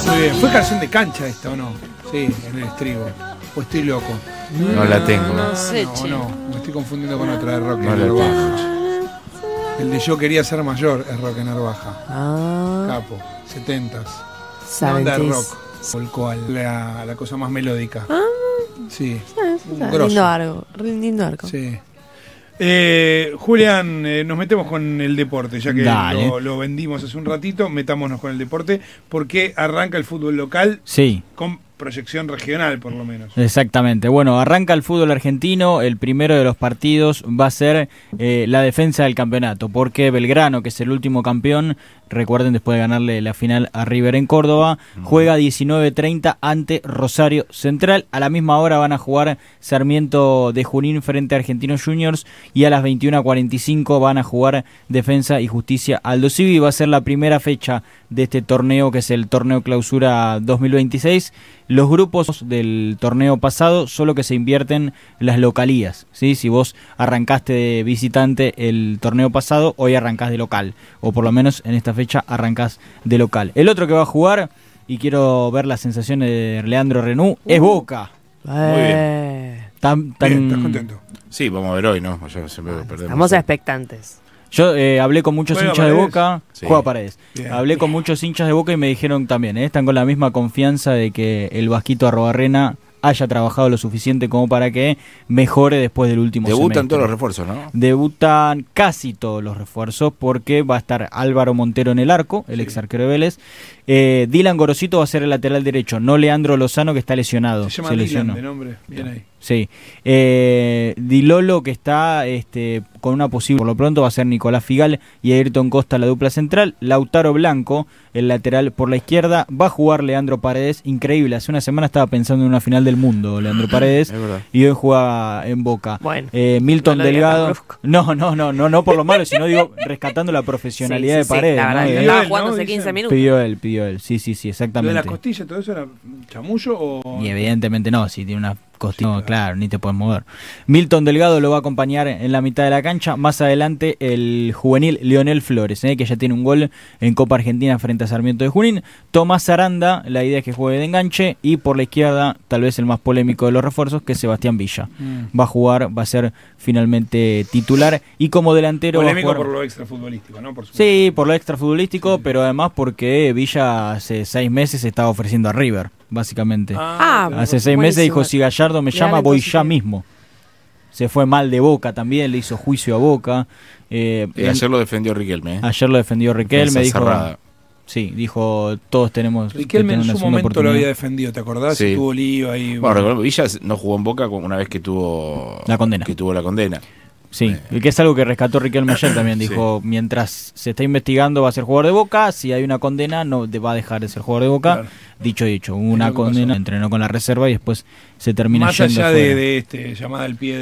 Muy bien. ¿Fue canción de cancha esta o no? Sí, en el estribo. ¿O estoy loco? No la tengo. No sé, che. No, me estoy confundiendo con otra de Roque No la Narvaja. tengo. El de Yo quería ser mayor es Roque Narvaja. Ah, Capo, 70s. Una onda de Sabentis. rock. Volcó a la cosa más melódica. Ah, Sí, un lindo grosso. arco, lindo arco. Sí. Julián, nos metemos con el deporte, ya que Dale. lo vendimos hace un ratito, metámonos con el deporte, porque arranca el fútbol local Sí, con proyección regional, por lo menos. exactamente. Bueno, arranca el fútbol argentino. El primero de los partidos va a ser la defensa del campeonato, porque Belgrano, que es el último campeón, recuerden, después de ganarle la final a River en Córdoba, juega 19:30 ante Rosario Central. A la misma hora van a jugar Sarmiento de Junín frente a Argentinos Juniors, y a las 21:45 van a jugar Defensa y Justicia Aldo Civi. Va a ser la primera fecha de este torneo, que es el torneo Clausura 2026. Los grupos del torneo pasado solo que se invierten las localías, ¿sí? Si vos arrancaste de visitante el torneo pasado, hoy arrancás de local, o por lo menos en esta fecha arrancás de local. El otro que va a jugar, y quiero ver las sensaciones de Leandro Renú, es Boca. bien. Tan- Bien, ¿estás contento? Sí, vamos a ver hoy, ¿no? Ya siempre perdemos. Estamos expectantes. Yo hablé con muchos Juega hinchas de Paredes. Boca, Sí. juega Paredes. Bien. Hablé con muchos hinchas de Boca y me dijeron también, están con la misma confianza de que el Vasquito Arrobarrena haya trabajado lo suficiente como para que mejore después del último Debutan semestre. todos los refuerzos, ¿no? Debutan casi todos los refuerzos, porque va a estar Álvaro Montero en el arco, el ex arquero de Vélez. Dylan Gorosito va a ser el lateral derecho, no Leandro Lozano, que está lesionado. Se llama Se Dylan lesionó. de nombre. Bien ahí. Sí. Di Lolo, que está con una posible, por lo pronto va a ser Nicolás Figal y Ayrton Costa la dupla central. Lautaro Blanco, el lateral por la izquierda. Va a jugar Leandro Paredes, increíble. Hace una semana estaba pensando en una final del mundo, Leandro Paredes, Es verdad. y hoy juega en Boca. Bueno, Milton no lo digas tan Delgado. brusco. No por lo malo, sino digo rescatando la profesionalidad de Paredes. la ¿no? verdad, De- estaba Él, jugando ¿no? hace Dicen. 15 minutos. pidió él. Sí, ¿Lo de exactamente. la costilla, todo eso era chamullo o...? Y evidentemente no, si tiene una costilla, no, claro, ni te puedes mover. Milton Delgado lo va a acompañar en la mitad de la cancha. Más adelante el juvenil Leonel Flores, que ya tiene un gol en Copa Argentina frente a Sarmiento de Junín. Tomás Aranda, la idea es que juegue de enganche. Y por la izquierda, tal vez el más polémico de los refuerzos, que es Sebastián Villa. Va a jugar, va a ser finalmente titular. Y como delantero Polémico va a jugar... por lo extrafutbolístico, ¿no? Por supuesto. Sí, por lo extrafutbolístico, pero además porque Villa hace 6 meses se estaba ofreciendo a River, básicamente. Ah, Hace 6 meses dijo, si Gallardo me llama, Dale, voy entonces, ya sí. mismo. Se fue mal de Boca también, le hizo juicio a Boca. Ayer lo defendió Riquelme. Ayer lo defendió Riquelme, Defensa dijo... cerrada. Sí, dijo, todos tenemos que Riquelme tener en una su segunda momento lo había oportunidad. defendido, ¿te acordás? Sí. Tuvo lío ahí. Bueno, recordemos, Villa no jugó en Boca una vez que tuvo La condena. Que tuvo la condena. Sí, y que es algo que rescató Riquelme ayer también. Dijo, mientras se está investigando va a ser jugador de Boca, si hay una condena no va a dejar de ser jugador de Boca. Claro. Dicho, hubo una lo que condena, pasó. entrenó con la reserva y después se termina Más yendo allá fuera. de llamada al pie